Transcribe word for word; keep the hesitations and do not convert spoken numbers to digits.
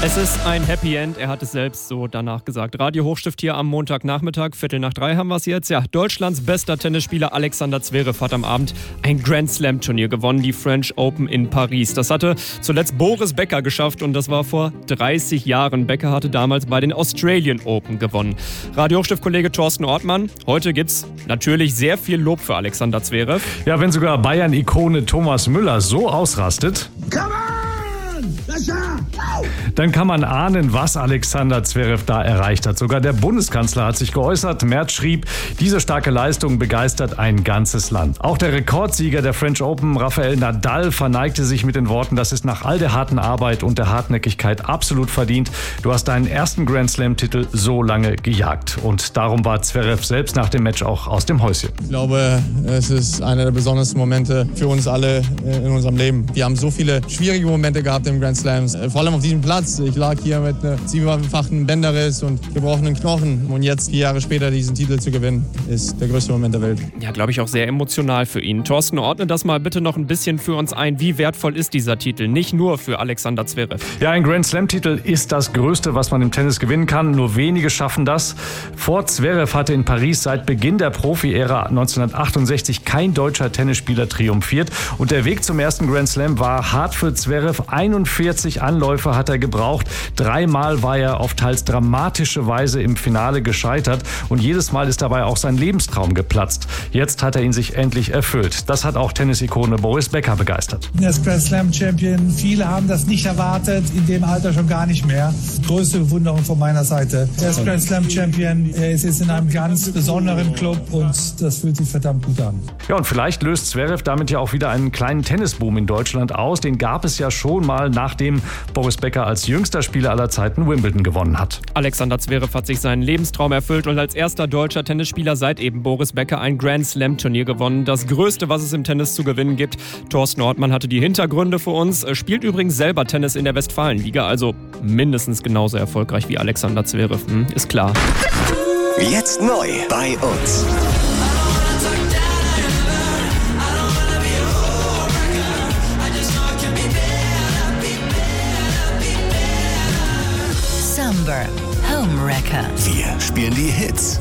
Es ist ein Happy End, er hat es selbst so danach gesagt. Radio Hochstift hier am Montagnachmittag, Viertel nach drei haben wir es jetzt. Ja, Deutschlands bester Tennisspieler Alexander Zverev hat am Abend ein Grand Slam Turnier gewonnen, die French Open in Paris. Das hatte zuletzt Boris Becker geschafft und das war vor dreißig Jahren. Becker hatte damals bei den Australian Open gewonnen. Radio Hochstift-Kollege Thorsten Ortmann, heute gibt's natürlich sehr viel Lob für Alexander Zverev. Ja, wenn sogar Bayern-Ikone Thomas Müller so ausrastet, Come on! dann kann man ahnen, was Alexander Zverev da erreicht hat. Sogar der Bundeskanzler hat sich geäußert. Merz schrieb, diese starke Leistung begeistert ein ganzes Land. Auch der Rekordsieger der French Open, Rafael Nadal, verneigte sich mit den Worten, das ist nach all der harten Arbeit und der Hartnäckigkeit absolut verdient. Du hast deinen ersten Grand Slam-Titel so lange gejagt. Und darum war Zverev selbst nach dem Match auch aus dem Häuschen. Ich glaube, es ist einer der besondersten Momente für uns alle in unserem Leben. Wir haben so viele schwierige Momente gehabt im Grand Slams, vor allem auf diesem Platz. Ich lag hier mit einem siebenfachen Bänderriss und gebrochenen Knochen. Und jetzt, vier Jahre später, diesen Titel zu gewinnen, ist der größte Moment der Welt. Ja, glaube ich auch sehr emotional für ihn. Thorsten, ordne das mal bitte noch ein bisschen für uns ein. Wie wertvoll ist dieser Titel? Nicht nur für Alexander Zverev. Ja, ein Grand Slam-Titel ist das Größte, was man im Tennis gewinnen kann. Nur wenige schaffen das. Vor Zverev hatte in Paris seit Beginn der Profi-Ära neunzehnhundertachtundsechzig kein deutscher Tennisspieler triumphiert. Und der Weg zum ersten Grand Slam war hart für Zverev. einundvierzig Anläufe hat er gebraucht. Dreimal war er auf teils dramatische Weise im Finale gescheitert und jedes Mal ist dabei auch sein Lebenstraum geplatzt. Jetzt hat er ihn sich endlich erfüllt. Das hat auch Tennisikone Boris Becker begeistert. Er ist Grand Slam Champion. Viele haben das nicht erwartet, in dem Alter schon gar nicht mehr. Größte Bewunderung von meiner Seite. Er ist Grand Slam Champion. Er ist jetzt in einem ganz besonderen Club und das fühlt sich verdammt gut an. Ja, und vielleicht löst Zverev damit ja auch wieder einen kleinen Tennisboom in Deutschland aus. Den gab es ja schon mal, nachdem Boris Becker als jüngster Spieler aller Zeiten Wimbledon gewonnen hat. Alexander Zverev hat sich seinen Lebenstraum erfüllt und als erster deutscher Tennisspieler seit eben Boris Becker ein Grand Slam Turnier gewonnen. Das Größte, was es im Tennis zu gewinnen gibt. Thorsten Ortmann hatte die Hintergründe für uns. Er spielt übrigens selber Tennis in der Westfalenliga, also mindestens genauso erfolgreich wie Alexander Zverev. Hm, ist klar. Jetzt neu bei uns. Summer Home Wrecker. Wir spielen die Hits